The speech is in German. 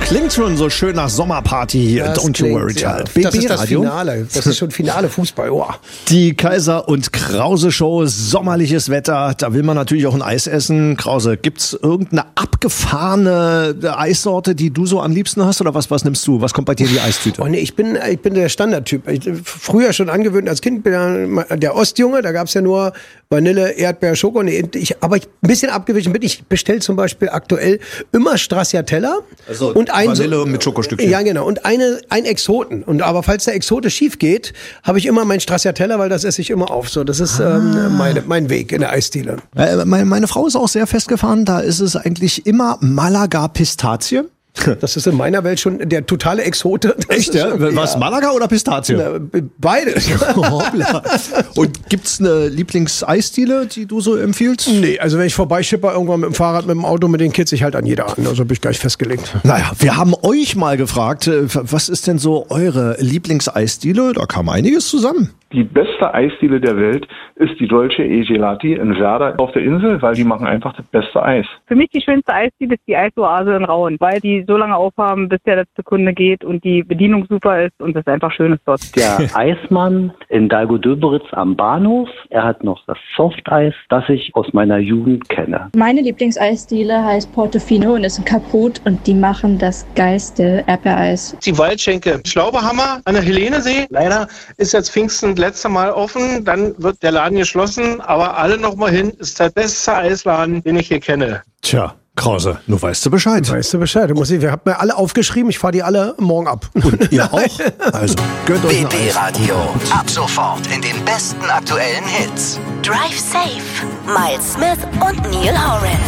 Klingt schon so schön nach Sommerparty hier. Das Don't you worry, ja. child. Das ist das BB-Radio. Finale. Das ist schon Finale Fußball. Oh. Die Kaiser und Krause Show, sommerliches Wetter, da will man natürlich auch ein Eis essen. Krause, gibt's irgendeine abgefahrene Eissorte, die du so am liebsten hast, oder was nimmst du? Was kommt bei dir in die Eistüte? Oh nee, ich bin der Standardtyp. Früher schon angewöhnt, als Kind bin ich der Ostjunge, da gab's ja nur Vanille, Erdbeer, Schoko. Nee, aber ein bisschen abgewichen bin ich. Bestell zum Beispiel aktuell immer Stracciatella Also und Vanille mit Schokostückchen. Ja, genau. Und ein Exoten. Aber falls der Exote schief geht, habe ich immer mein Stracciatella, weil das esse ich immer auf. So, das ist mein Weg in der Eisdiele. Meine Frau ist auch sehr festgefahren, da ist es eigentlich immer Malaga Pistazie. Das ist in meiner Welt schon der totale Exote. Echt, ja? Was, Malaga oder Pistazie? Beides. Hoppla. Und gibt's eine Lieblingseisdiele, die du so empfiehlst? Nee, also wenn ich vorbeischipper irgendwann mit dem Fahrrad, mit dem Auto, mit den Kids, ich halt an jeder an. Also bin ich gleich festgelegt. Naja, wir haben euch mal gefragt, was ist denn so eure Lieblingseisdiele? Da kam einiges zusammen. Die beste Eisdiele der Welt ist die Dolce e Gelati in Werder auf der Insel, weil die machen einfach das beste Eis. Für mich die schönste Eisdiele ist die Eisoase in Rauen, weil die so lange aufhaben, bis der letzte Kunde geht und die Bedienung super ist und es einfach schön ist dort. Der Eismann in Dalgo-Döberitz am Bahnhof. Er hat noch das Softeis, das ich aus meiner Jugend kenne. Meine Lieblingseisdiele heißt Portofino und ist ein Kaput und die machen das geilste Erdbeereis. Die Waldschenke Schlaubehammer an der Helenensee. Leider ist jetzt Pfingsten letzte Mal offen, dann wird der Laden geschlossen, aber alle noch mal hin, ist der beste Eisladen, den ich hier kenne. Tja, Krause, nur weißt du Bescheid. Weißt du Bescheid? Wir haben mir alle aufgeschrieben, ich fahre die alle morgen ab. Und ihr auch? Also, gönnt euch ein Eis. BB-Radio. Ab sofort in den besten aktuellen Hits. Drive safe. Miles Smith und Neil Horan.